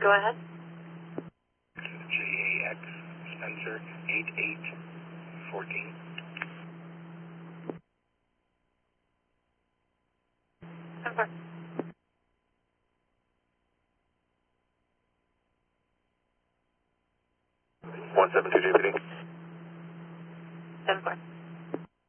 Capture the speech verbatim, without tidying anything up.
Go ahead. J A X Spencer eight eight fourteen. Okay. one seven two J P D. ten four.